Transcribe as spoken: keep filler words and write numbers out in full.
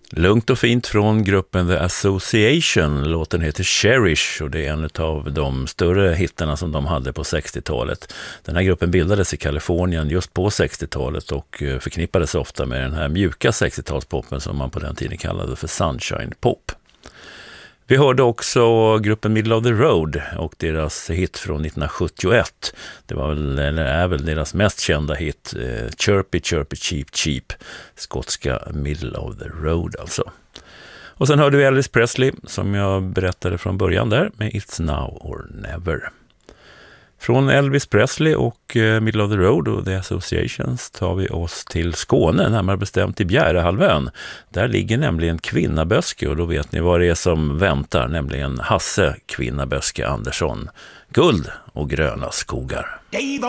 Lugnt och fint från gruppen The Association. Låten heter Cherish och det är en av de större hittarna som de hade på sextiotalet. Den här gruppen bildades i Kalifornien just på sextiotalet och förknippades ofta med den här mjuka sextiotalspoppen som man på den tiden kallade för Sunshine Pop. Vi hörde också gruppen Middle of the Road och deras hit från nittonhundrasjuttioett. Det var väl, eller är väl deras mest kända hit, eh, Chirpy Chirpy Cheep Cheep, skotska Middle of the Road alltså. Och sen hörde vi Elvis Presley som jag berättade från början där med It's Now or Never. Från Elvis Presley och eh, Middle of the Road och The Associations tar vi oss till Skåne, närmare bestämt i Bjärehalvön. Där ligger nämligen Kvinnaböske och då vet ni vad det är som väntar, nämligen Hasse Kvinnaböske Andersson. Guld och gröna skogar.